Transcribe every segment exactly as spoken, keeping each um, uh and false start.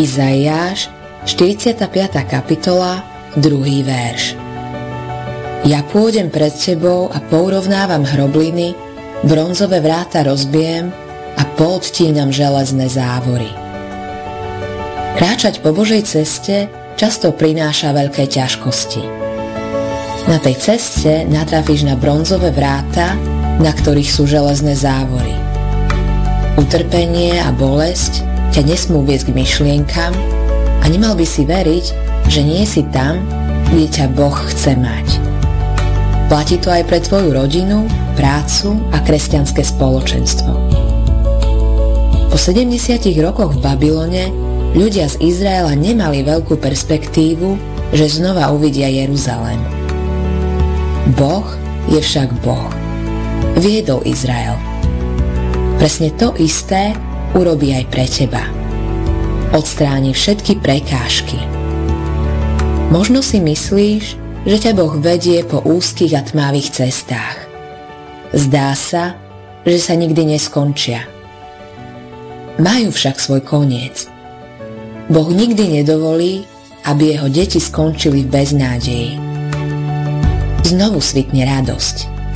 Izaiáš, štyridsiata piata kapitola, druhý verš. Ja pôjdem pred tebou a pourovnávam hrobliny, bronzové vráta rozbijem a poodtínam železné závory. Kráčať po Božej ceste často prináša veľké ťažkosti. Na tej ceste natrafíš na bronzové vráta, na ktorých sú železné závory. Utrpenie a bolesť ťa nesmú viesť k myšlienkam a nemal by si veriť, že nie si tam, kde ťa Boh chce mať. Platí to aj pre tvoju rodinu, prácu a kresťanské spoločenstvo. Po sedemdesiatich rokoch v Babylone ľudia z Izraela nemali veľkú perspektívu, že znova uvidia Jeruzalém. Boh je však Boh. Viedol Izrael. Presne to isté urobí aj pre teba. Odstráni všetky prekážky. Možno si myslíš, že ťa Boh vedie po úzkých a tmavých cestách. Zdá sa, že sa nikdy neskončia. Majú však svoj koniec. Boh nikdy nedovolí, aby jeho deti skončili v beznádeji. Znovu svitne radosť.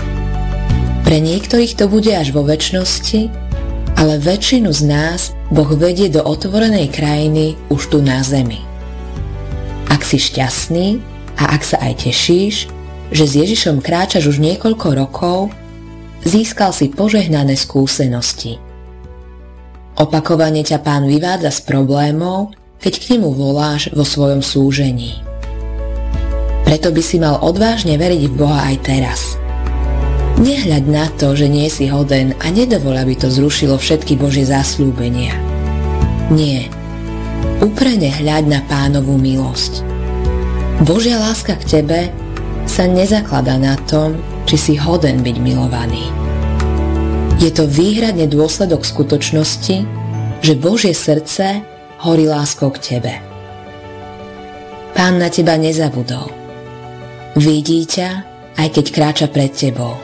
Pre niektorých to bude až vo večnosti, ale väčšinu z nás Boh vedie do otvorenej krajiny už tu na zemi. Ak si šťastný a ak sa aj tešíš, že s Ježišom kráčaš už niekoľko rokov, získal si požehnané skúsenosti. Opakovane ťa Pán vyvádza z problémov, keď k nemu voláš vo svojom súžení. Preto by si mal odvážne veriť v Boha aj teraz. Nehľaď na to, že nie si hoden a nedovoľ, aby to zrušilo všetky Božie zasľúbenia. Nie. Úprene hľaď na Pánovu milosť. Božia láska k tebe sa nezakladá na tom, či si hoden byť milovaný. Je to výhradne dôsledok skutočnosti, že Božie srdce horí láskou k tebe. Pán na teba nezabudol. Vidí ťa, aj keď kráča pred tebou.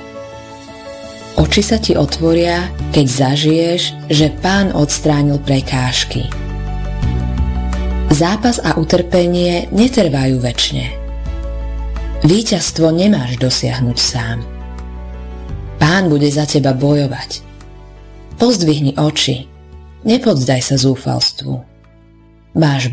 Oči sa ti otvoria, keď zažiješ, že Pán odstránil prekážky. Zápas a utrpenie netrvajú večne. Víťazstvo nemáš dosiahnuť sám. Pán bude za teba bojovať. Pozdvihni oči, nepoddaj sa zúfalstvu. Máš